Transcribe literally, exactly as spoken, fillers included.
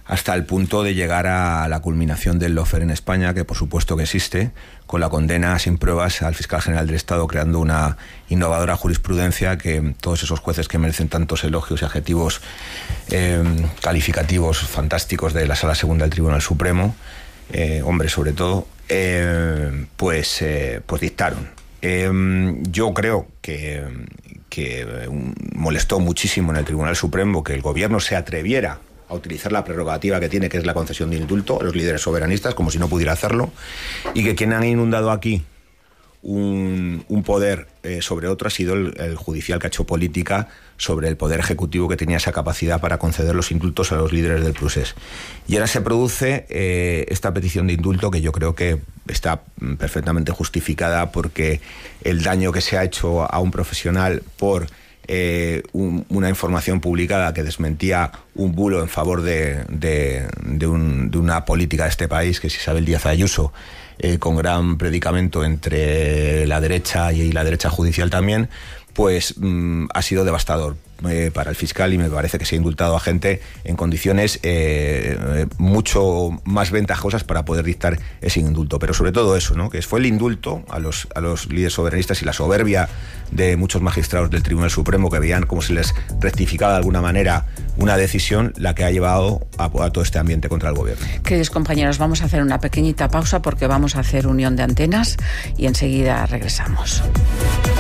hasta el punto de llegar a la culminación del lawfare en España, que por supuesto que existe, con la condena sin pruebas al fiscal general del Estado, creando una innovadora jurisprudencia que todos esos jueces que merecen tantos elogios y adjetivos eh, calificativos fantásticos de la Sala Segunda del Tribunal Supremo, eh, hombres sobre todo, eh, pues, eh, pues dictaron. Eh, yo creo que, que molestó muchísimo en el Tribunal Supremo que el gobierno se atreviera a utilizar la prerrogativa que tiene, que es la concesión de indulto a los líderes soberanistas, como si no pudiera hacerlo, y que quien han inundado aquí un, un poder eh, sobre otro ha sido el, el judicial que ha hecho política sobre el poder ejecutivo, que tenía esa capacidad para conceder los indultos a los líderes del procés. Y ahora se produce eh, esta petición de indulto, que yo creo que está perfectamente justificada, porque el daño que se ha hecho a un profesional por Eh, un, una información publicada que desmentía un bulo en favor de, de, de, un, de una política de este país, que es Isabel Díaz Ayuso, eh, con gran predicamento entre la derecha y la derecha judicial también, pues mmm, ha sido devastador eh, para el fiscal, y me parece que se ha indultado a gente en condiciones eh, mucho más ventajosas para poder dictar ese indulto. Pero sobre todo eso, ¿no?, que fue el indulto a los, a los líderes soberanistas y la soberbia de muchos magistrados del Tribunal Supremo, que veían como se les rectificaba de alguna manera una decisión, la que ha llevado a, a todo este ambiente contra el gobierno. Queridos compañeros, vamos a hacer una pequeñita pausa porque vamos a hacer unión de antenas y enseguida regresamos.